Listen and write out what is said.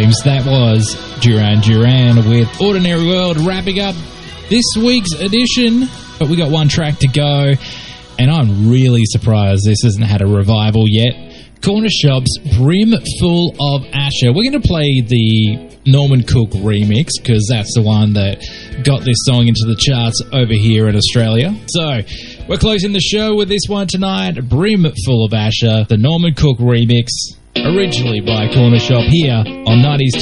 That was Duran Duran with Ordinary World, wrapping up this week's edition. But we got one track to go, and I'm really surprised this hasn't had a revival yet. Corner Shop's Brim Full of Asher. We're going to play the Norman Cook remix, because that's the one that got this song into the charts over here in Australia. So, we're closing the show with this one tonight, Brim Full of Asher, the Norman Cook remix, originally by Corner Shop here on 90s